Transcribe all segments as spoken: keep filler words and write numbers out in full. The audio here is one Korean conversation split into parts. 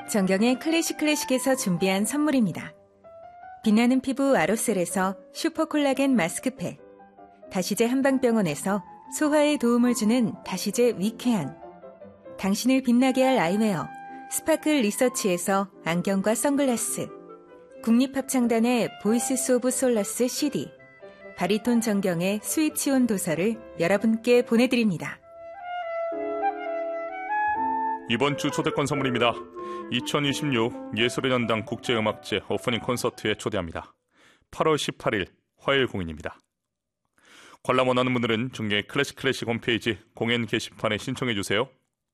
정경의 클래식 클래식에서 준비한 선물입니다. 빛나는 피부 아로셀에서 슈퍼콜라겐 마스크팩, 다시제 한방병원에서 소화에 도움을 주는 다시제 위쾌한, 당신을 빛나게 할 아이웨어 스파클 리서치에서 안경과 선글라스, 국립합창단의 보이스 오브 솔라스 씨디, 바리톤 정경의 스위치온 도서를 여러분께 보내드립니다. 이번 주 초대권 선물입니다. 이천이십육 예술의 전당 국제음악제 오프닝 콘서트에 초대합니다. 팔월 십팔일 화요일 공연입니다. 관람 원하는 분들은 중계 클래식 클래식 홈페이지 공연 게시판에 신청해주세요.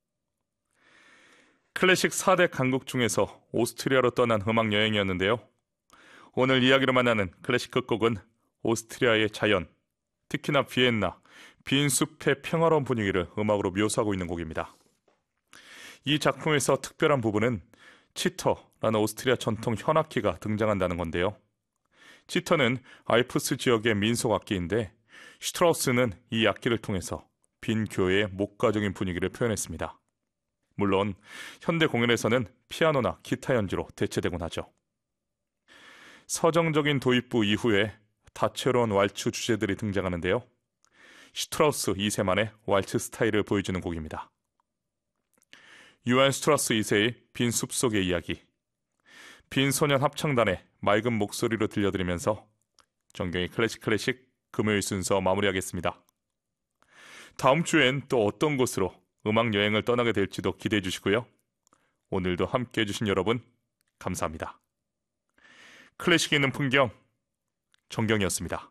클래식 사 대 강국 중에서 오스트리아로 떠난 음악 여행이었는데요. 오늘 이야기로 만나는 클래식 끝곡은 오스트리아의 자연, 특히나 비엔나, 빈 숲의 평화로운 분위기를 음악으로 묘사하고 있는 곡입니다. 이 작품에서 특별한 부분은 치터라는 오스트리아 전통 현악기가 등장한다는 건데요. 치터는 알프스 지역의 민속 악기인데 슈트라우스는 이 악기를 통해서 빈 교회의 목가적인 분위기를 표현했습니다. 물론 현대 공연에서는 피아노나 기타 연주로 대체되곤 하죠. 서정적인 도입부 이후에 다채로운 왈츠 주제들이 등장하는데요. 슈트라우스 이 세만의 왈츠 스타일을 보여주는 곡입니다. 요한 슈트라우스 이 세의 빈 숲속의 이야기, 빈 소년 합창단의 맑은 목소리로 들려드리면서 정경의 클래식 클래식 금요일 순서 마무리하겠습니다. 다음 주엔 또 어떤 곳으로 음악 여행을 떠나게 될지도 기대해 주시고요. 오늘도 함께해 주신 여러분 감사합니다. 클래식이 있는 풍경, 정경이었습니다.